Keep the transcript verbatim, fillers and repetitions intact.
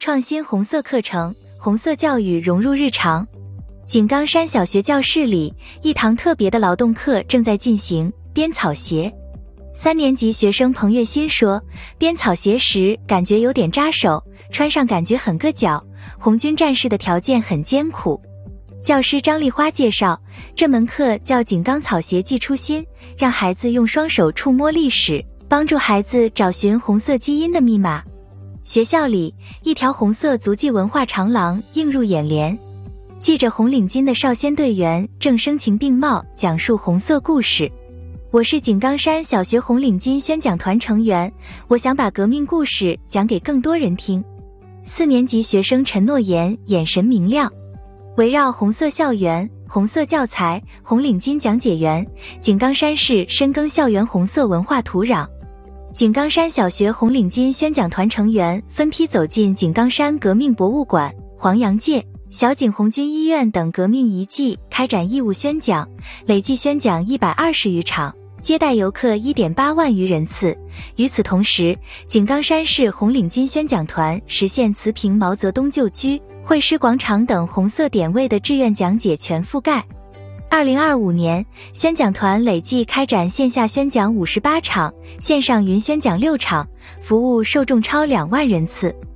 创新红色课程，红色教育融入日常。井冈山小学教室里，一堂特别的劳动课正在进行，编草鞋。三年级学生彭月新说，编草鞋时感觉有点扎手，穿上感觉很硌脚，红军战士的条件很艰苦。教师张丽花介绍，这门课叫井冈草鞋记初心，让孩子用双手触摸历史，帮助孩子找寻红色基因的密码。学校里，一条红色足迹文化长廊映入眼帘，系着红领巾的少先队员正声情并茂讲述红色故事。我是井冈山小学红领巾宣讲团成员，我想把革命故事讲给更多人听。四年级学生陈诺言眼神明亮，围绕红色校园、红色教材、红领巾讲解员，井冈山市深耕校园红色文化土壤。井冈山小学红领巾宣讲团成员分批走进井冈山革命博物馆、黄杨界、小井红军医院等革命遗迹开展义务宣讲，累计宣讲一百二十余场，接待游客 一点八万余人次。与此同时，井冈山市红领巾宣讲团实现慈平毛泽东旧居、会师广场等红色点位的志愿讲解全覆盖。二零二五年，宣讲团累计开展线下宣讲五十八场，线上云宣讲六场，服务受众超两万人次。